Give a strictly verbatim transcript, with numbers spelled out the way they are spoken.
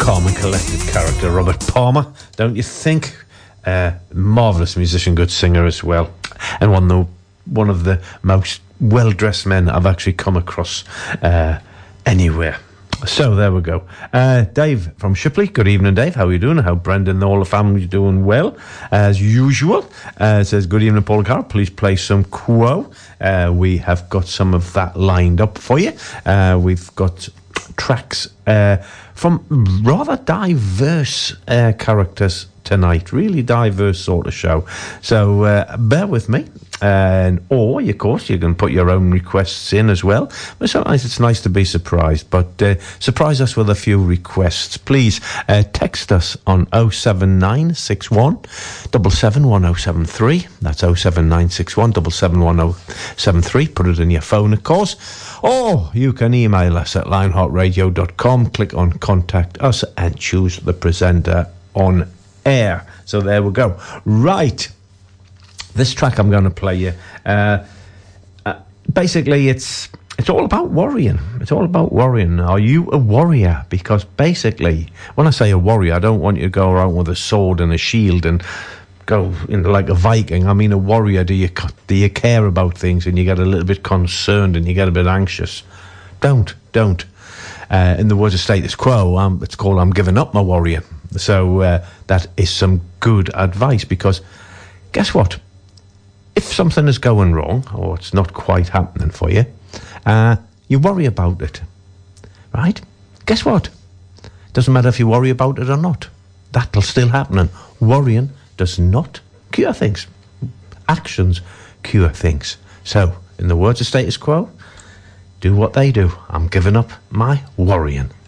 calm and collected character, Robert Palmer, don't you think? Uh, marvellous musician, good singer as well, and one of the, one of the most well-dressed men I've actually come across uh, anywhere. So there we go. Uh, Dave from Shipley. Good evening, Dave. How are you doing? How Brendan and all the family doing? Well, as usual. Uh, says, good evening, Paul Carr. Please play some Quo. Uh, we have got some of that lined up for you. Uh, we've got tracks uh, from rather diverse uh, characters tonight. Really diverse sort of show. So uh, bear with me. And or, of course, you can put your own requests in as well. But sometimes it's nice to be surprised. But uh, surprise us with a few requests. Please uh, text us on oh seven nine six one, seven seven one oh seven three. That's oh seven nine six one, seven seven one oh seven three. Put it in your phone, of course. Or you can email us at lionheart radio dot com. Click on Contact Us and choose the presenter on air. So there we go. Right. This track I'm going to play you, uh, uh, basically it's it's all about worrying. It's all about worrying. Are you a warrior? Because basically, when I say a warrior, I don't want you to go around with a sword and a shield and go in like a Viking. I mean a warrior. Do you do you care about things and you get a little bit concerned and you get a bit anxious? Don't, don't. Uh, in the words of Status Quo, um, it's called I'm giving up my warrior. So uh, that is some good advice because guess what? If something is going wrong or it's not quite happening for you, uh, you worry about it, right? Guess what? Doesn't matter if you worry about it or not. That'll still happen. Worrying does not cure things. Actions cure things. So, in the words of Status Quo, do what they do. I'm giving up my worrying.